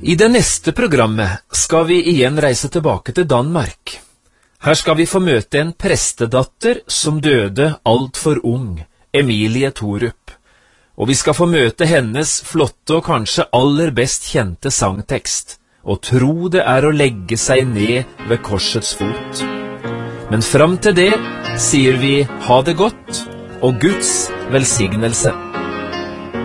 I det neste programmet skal vi igjen reise tilbake til Danmark. Her skal vi få møte en prestedatter som døde alt for ung, Emilie Thorup. Og vi skal få møte hennes flotte og kanskje aller best kjente sangtekst, «Å tro det er å legge seg ned ved korsets fot». Men fram til det sier vi ha det godt og Guds velsignelse.